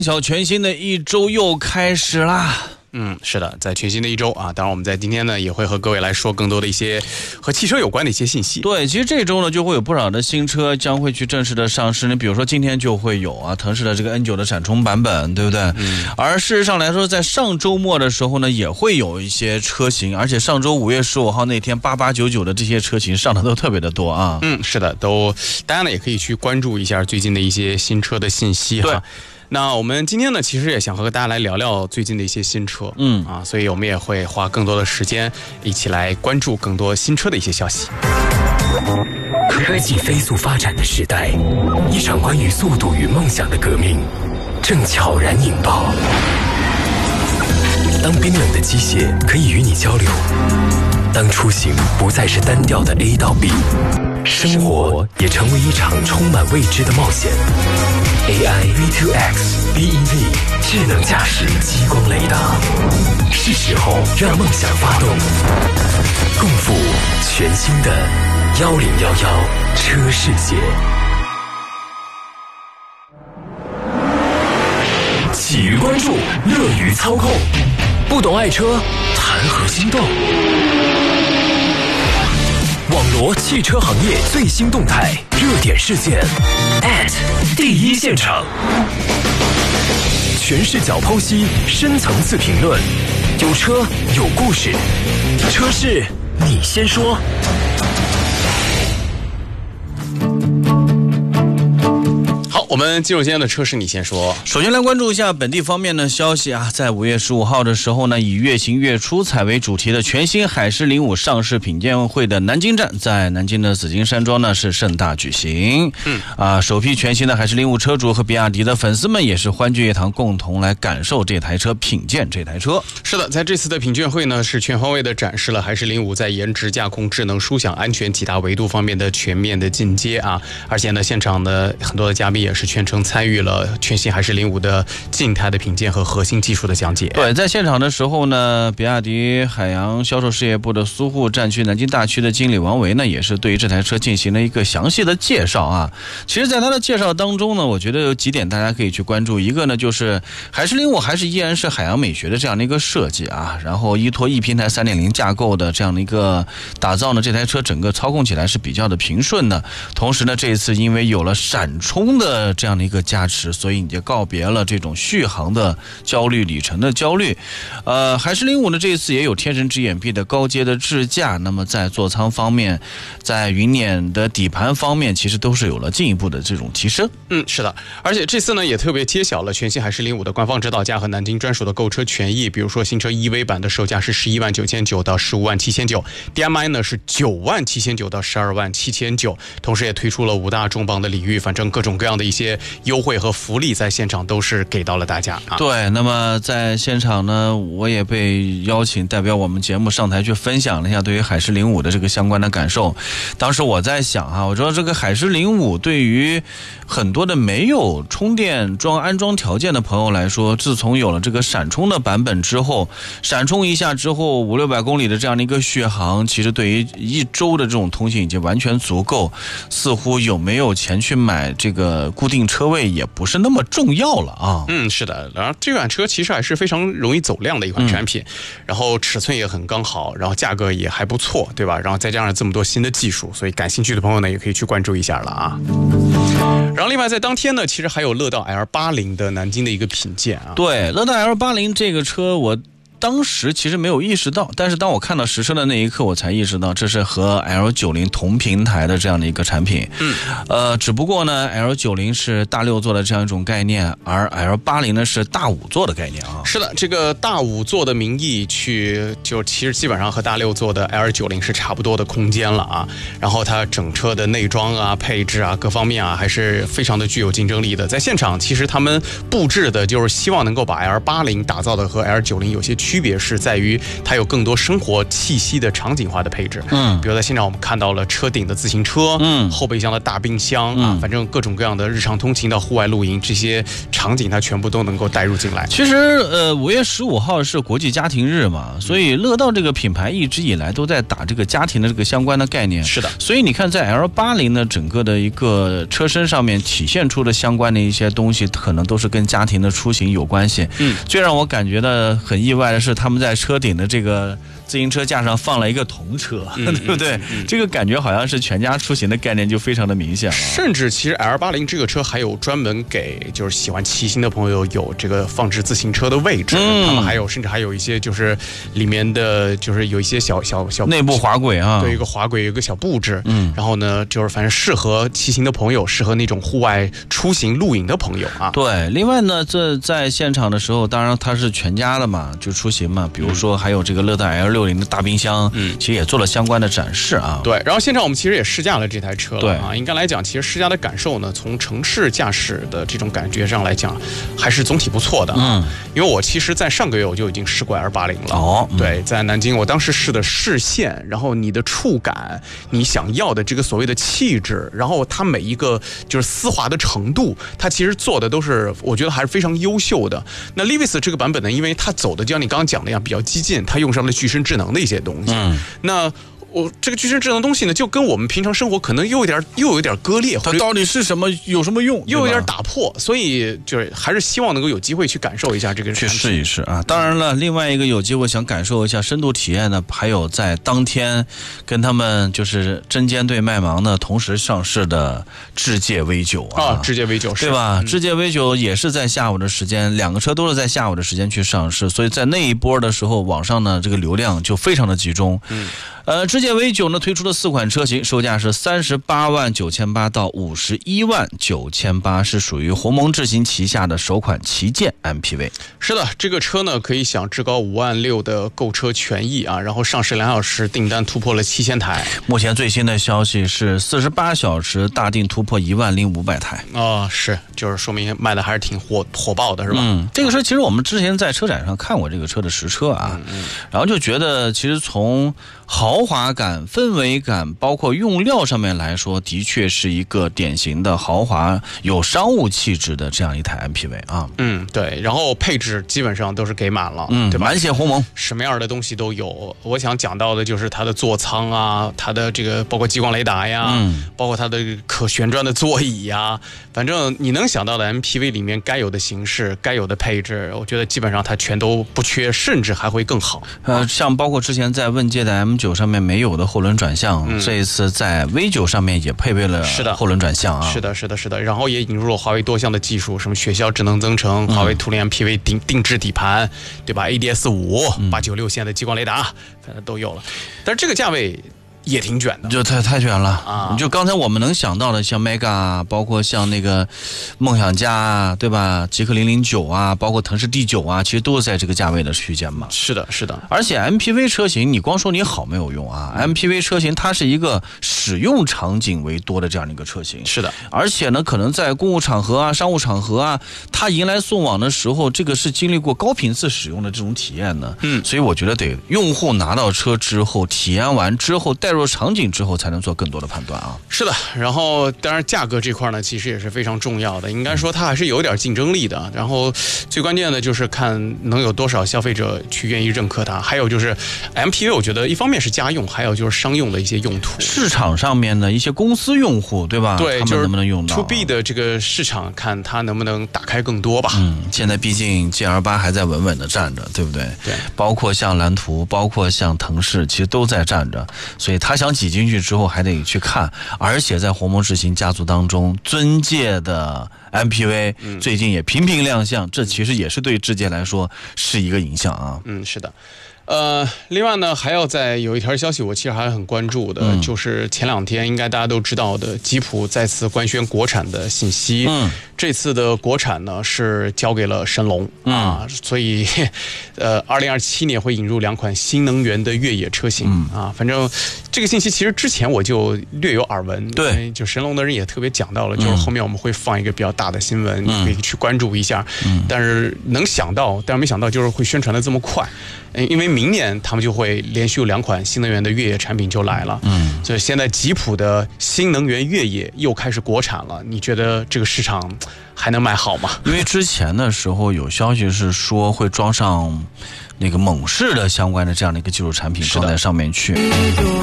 小全新的一周又开始啦。 是的，在全新的一周啊，当然我们在今天呢也会和各位来说更多的一些和汽车有关的一些信息。 对，其实这周呢就会有不少的新车将会去正式的上市。你比如说今天就会有啊，腾势的这个 N9 的闪充版本，对不对？而事实上来说，在上周末的时候呢，也会有一些车型，而且上周5月15号那天8899的这些车型上的都特别的多啊。 是的，大家呢也可以去关注一下最近的一些新车的信息哈。那我们今天呢，其实也想和大家来聊聊最近的一些新车，所以我们也会花更多的时间一起来关注更多新车的一些消息。 科技飞速发展的时代，一场关于速度与梦想的革命正悄然引爆。当冰冷的机械可以与你交流，当出行不再是单调的 A 到 B， 生活也成为一场充满未知的冒险。AI V2X BEV 智能驾驶激光雷达，是时候让梦想发动，共赴全新的1011车世界。喜于关注，乐于操控，不懂爱车，谈何心动？网罗汽车行业最新动态、热点事件 第一现场，全视角剖析，深层次评论，有车有故事，车事你先说。 我们进入今天的车事你先说。 首先来关注一下本地方面的消息啊，在5月15号的时候呢，以越行越出彩为主题的全新海狮05上市品鉴会的南京站，在南京的紫金山庄呢是盛大举行。首批全新的海狮05车主和比亚迪的粉丝们也是欢聚一堂，共同来感受这台车，品鉴这台车。 是的，在这次的品鉴会呢，是全方位的展示了海狮05在颜值、驾控、智能、舒享、安全几大维度方面的全面的进阶啊！而且呢，现场的很多的嘉宾也是全程参与了全新海狮05的静态的品鉴和核心技术的讲解。 对，在现场的时候呢，比亚迪海洋销售事业部的苏沪战区南京大区的经理王维呢，也是对于这台车进行了一个详细的介绍啊。其实在他的介绍当中呢，我觉得有几点大家可以去关注。一个呢，就是海狮05还是依然是海洋美学的这样的一个设计啊，然后依托 E 平台 3.0 架构的这样的一个打造呢，这台车整个操控起来是比较的平顺的。同时呢，这一次因为有了闪充的这样的一个加持，所以你就告别了这种续航的焦虑、里程的焦虑。海狮05呢，这一次也有天神之眼臂的高阶的智驾，那么在座舱方面，在云辇的底盘方面，其实都是有了进一步的这种提升。 是的，而且这次呢也特别揭晓了全新海狮05的官方指导价和南京专属的购车权益，比如说新车 EV 版的售价是11.99000到15.79000，DMI 呢是9.79000到12.79000，同时也推出了5大重磅的礼遇，反正各种各样的一些优惠和福利在现场都是给到了大家啊。 对，那么在现场呢，我也被邀请代表我们节目上台去分享了一下对于海狮05的这个相关的感受。当时我在想啊，我说这个海狮05对于很多的没有充电安装条件的朋友来说，自从有了这个闪充的版本之后，闪充一下之后500-600公里的这样的一个续航，其实对于一周的这种通行已经完全足够，似乎有没有钱去买这个固定车位也不是那么重要了啊。 是的，然后这款车其实还是非常容易走量的一款产品，然后尺寸也很刚好，然后价格也还不错，对吧？然后再加上这么多新的技术，所以感兴趣的朋友呢也可以去关注一下了啊。然后另外在当天呢，其实还有乐道 L80 的南京的一个品鉴啊。 对，乐道 L80 这个车我当时其实没有意识到，但是当我看到实车的那一刻，我才意识到这是和 L90 同平台的这样的一个产品。只不过呢 L90 是大6座的这样一种概念，而 L80 呢是大5座的概念啊。 是的，这个大5座的名义就其实基本上和大6座的 L90 是差不多的空间了啊。然后它整车的内装啊、配置啊各方面啊还是非常的具有竞争力的。在现场其实他们布置的就是希望能够把 L80 打造的和 L90 有些区区别是在于它有更多生活气息的场景化的配置。比如在现场我们看到了车顶的自行车，后备箱的大冰箱啊，反正各种各样的日常通勤到户外露营这些场景，它全部都能够带入进来。 其实5月15号是国际家庭日嘛，所以乐道这个品牌一直以来都在打这个家庭的这个相关的概念。 是的， 所以你看在 L80呢整个的一个车身上面体现出的相关的一些东西，可能都是跟家庭的出行有关系。最让我感觉到很意外的是，他们在车顶的这个自行车架上放了一个童车，对不对？这个感觉好像是全家出行的概念就非常的明显了。 甚至其实 L80这个车还有专门给就是喜欢骑行的朋友有这个放置自行车的位置，他们甚至还有一些就是里面的就是有一些小内部滑轨啊， 对，一个滑轨有一个小布置，然后呢就是反正适合骑行的朋友，适合那种户外出行露营的朋友啊。 对，另外呢这在现场的时候，当然它是全家的嘛，就出行嘛，比如说还有这个乐道 L60的大冰箱，其实也做了相关的展示啊。 对，然后现场我们其实也试驾了这台车了， 对啊，应该来讲，其实试驾的感受呢，从城市驾驶的这种感觉上来讲，还是总体不错的。因为我其实在上个月我就已经试过 L80了。对，在南京，我当时试的视线，然后你的触感，你想要的这个所谓的气质，然后它每一个就是丝滑的程度，它其实做的都是我觉得还是非常优秀的。那 Levis 这个版本呢，因为它走的就像你刚刚讲的一样比较激进，它用上了具身智能的一些东西。那这个具身智能东西呢，就跟我们平常生活可能又有点割裂， 它到底是什么，有什么用， 又有点打破，所以就是还是希望能够有机会去感受一下这个， 去试一试啊。当然了，另外一个有机会想感受一下深度体验的，还有在当天跟他们就是针尖对麦芒的同时上市的智界 V9 啊， 智界 V9 对吧？智界 V9 也是在下午的时间，两个车都是在下午的时间去上市，所以在那一波的时候，网上呢这个流量就非常的集中。智界 V9 呢推出了4款车型，售价是38.98万到51.98万，是属于鸿蒙智行旗下的首款旗舰 MPV。 是的，这个车呢可以享至高5.6万的购车权益啊，然后上市2小时订单突破了7000台。 目前最新的消息是48小时大订突破10500台。 是，就是说明卖的还是挺火爆的，是吧？ 这个车其实我们之前在车展上看过这个车的实车啊，然后就觉得其实从豪华感、氛围感，包括用料上面来说，的确是一个典型的豪华、有商务气质的这样一台 MPV 啊。 对，然后配置基本上都是给满了，对吧？ 满血鸿蒙， 什么样的东西都有。我想讲到的就是它的座舱啊，它的这个包括激光雷达呀，包括它的可旋转的座椅呀，反正你能想到的 MPV 里面该有的形式、该有的配置，我觉得基本上它全都不缺，甚至还会更好。 像包括之前在问界的 M9上面没有的后轮转向，这一次在 V9上面也配备了后轮转向啊。 是的，然后也引入了华为多项的技术，什么雪骁智能增程、华为图灵 MPV 定制底盘，对吧 ？ADS5、896线的激光雷达，反正都有了。但是这个价位也挺卷的， 就太卷了啊！就刚才我们能想到的，像 Mega， 包括像那个梦想家，对吧？极氪009啊，包括腾势 D9啊，其实都是在这个价位的区间嘛。 是的。 而且 MPV 车型，你光说你好没有用啊。MPV 车型它是一个使用场景为多的这样的一个车型。 是的。 而且呢，可能在公务场合啊、商务场合啊，它迎来送往的时候，这个是经历过高频次使用的这种体验呢。所以我觉得得用户拿到车之后，体验完之后，带入场景之后才能做更多的判断啊。 是的，然后当然价格这块呢，其实也是非常重要的。应该说它还是有点竞争力的。然后最关键的就是看能有多少消费者去愿意认可它。还有就是 MPV， 我觉得一方面是家用，还有就是商用的一些用途。 市场上面的一些公司用户，对吧？ 对， 他们能不能用到 To B 的这个市场，看它能不能打开更多吧。 现在毕竟 GL8 还在稳稳的站着，对不对？ 对， 包括像蓝图，包括像腾势，其实都在站着，所以他想挤进去之后还得去看。而且在鸿蒙智行家族当中，尊界的 MPV 最近也频频亮相，这其实也是对智界来说是一个影响啊。 是的。 另外呢，还要有一条消息，我其实还很关注的，就是前2天应该大家都知道的，吉普再次官宣国产的信息。这次的国产呢是交给了神龙啊，所以2027年会引入2款新能源的越野车型啊。反正这个信息其实之前我就略有耳闻， 对， 就神龙的人也特别讲到了，就是后面我们会放一个比较大的新闻，你可以去关注一下。但是没想到就是会宣传的这么快。因为明年他们就会连续有2款新能源的越野产品就来了，所以现在吉普的新能源越野又开始国产了，你觉得这个市场还能卖好吗？ 因为之前的时候有消息是说会装上那个猛士的相关的这样的一个技术产品装在上面去。